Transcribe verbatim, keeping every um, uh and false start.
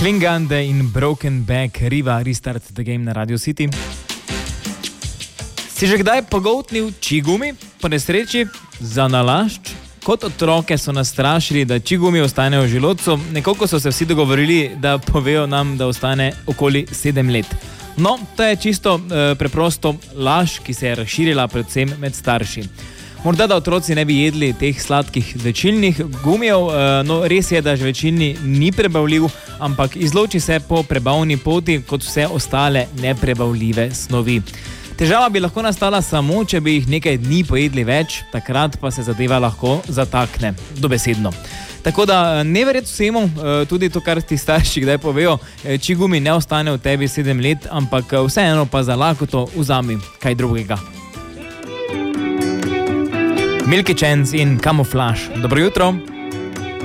Klingande in Broken Back, Riva, Restart the Game na Radio City. Si že kdaj pogoltnil čigumi po nesreči za nalašč? Kot otroke so nas strašili, da čigumi ostanejo v želodcu, nekoliko so se vsi dogovorili, da povejo nam, da ostane okoli sedem let. No, to je čisto e, preprosto laž, ki se je razširila predvsem med starši. Morda, da otroci ne bi jedli teh sladkih žvečilnih gumijev, no res je, da žvečilni ni prebavljiv, ampak izloči se po prebavni poti kot vse ostale neprebavljive snovi. Težava bi lahko nastala samo, če bi jih nekaj dni pojedli več, takrat pa se zadeva lahko zatakne, dobesedno. Tako da ne verjeti vsemu, tudi to, kar ti starši kdaj povejo, čigumi ne ostane v tebi sedem let, ampak vseeno pa za lakoto vzami kaj drugega. Milky Chance in Camouflage. Dobro jutro.